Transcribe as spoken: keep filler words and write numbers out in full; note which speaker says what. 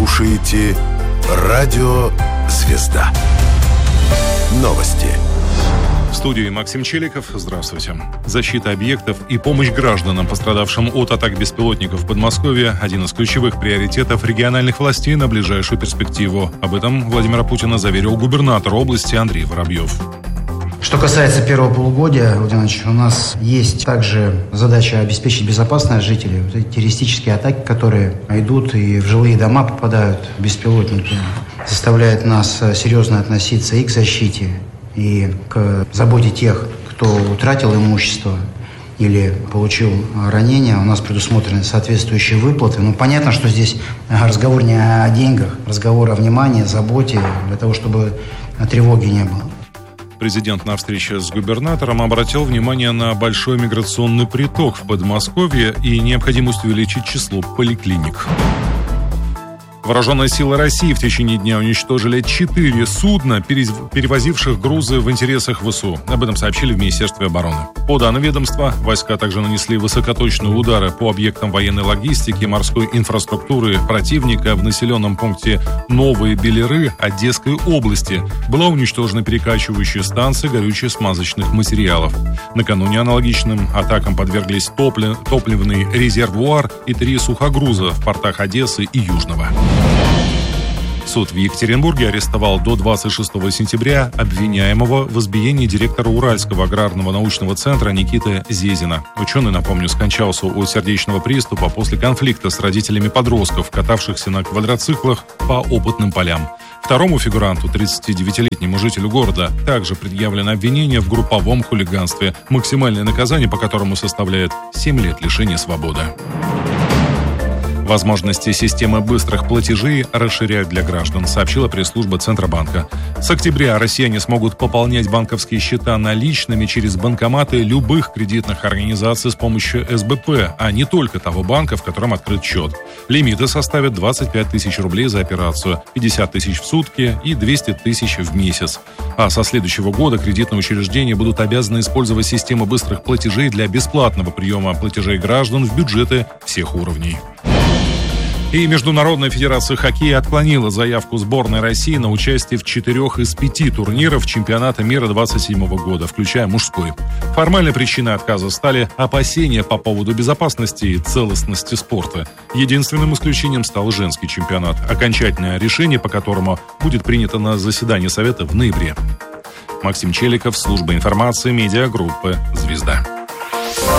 Speaker 1: слушаете Радио «Звезда». Новости.
Speaker 2: В студии Максим Челиков. Здравствуйте. Защита объектов и помощь гражданам, пострадавшим от атак беспилотников в Подмосковье – один из ключевых приоритетов региональных властей на ближайшую перспективу. Об этом Владимира Путина заверил губернатор области Андрей Воробьев.
Speaker 3: Что касается первого полугодия, Владимир Ильич, у нас есть также задача обеспечить безопасность жителей. Вот эти террористические атаки, которые идут и в жилые дома попадают, беспилотники, заставляют нас серьезно относиться и к защите, и к заботе тех, кто утратил имущество или получил ранения. У нас предусмотрены соответствующие выплаты. Ну, понятно, что здесь разговор не о деньгах, разговор о внимании, заботе, для того, чтобы тревоги не было.
Speaker 2: Президент на встрече с губернатором обратил внимание на большой миграционный приток в Подмосковье и необходимость увеличить число поликлиник. Вооруженные силы России в течение дня уничтожили четыре судна, перевозивших грузы в интересах ВСУ. Об этом сообщили в Министерстве обороны. По данным ведомства, войска также нанесли высокоточные удары по объектам военной логистики и морской инфраструктуры противника в населенном пункте Новые Белеры Одесской области. Была уничтожена перекачивающая станция горюче-смазочных материалов. Накануне аналогичным атакам подверглись топлив... топливный резервуар и три сухогруза в портах Одессы и Южного. Суд в Екатеринбурге арестовал до двадцать шестого сентября обвиняемого в избиении директора Уральского аграрного научного центра Никиты Зезина. Ученый, напомню, скончался от сердечного приступа после конфликта с родителями подростков, катавшихся на квадроциклах по опытным полям. Второму фигуранту, тридцатидевятилетнему жителю города, также предъявлено обвинение в групповом хулиганстве, максимальное наказание по которому составляет семь лет лишения свободы. Возможности системы быстрых платежей расширяют для граждан, сообщила пресс-служба Центробанка. С октября россияне смогут пополнять банковские счета наличными через банкоматы любых кредитных организаций с помощью эс бэ пэ, а не только того банка, в котором открыт счет. Лимиты составят двадцать пять тысяч рублей за операцию, пятьдесят тысяч в сутки и двести тысяч в месяц. А со следующего года кредитные учреждения будут обязаны использовать систему быстрых платежей для бесплатного приема платежей граждан в бюджеты всех уровней. И Международная федерация хоккея отклонила заявку сборной России на участие в четырех из пяти турниров чемпионата мира двадцать седьмого года, включая мужской. Формальной причиной отказа стали опасения по поводу безопасности и целостности спорта. Единственным исключением стал женский чемпионат, окончательное решение по которому будет принято на заседании Совета в ноябре. Максим Челиков, служба информации, медиагруппы «Звезда».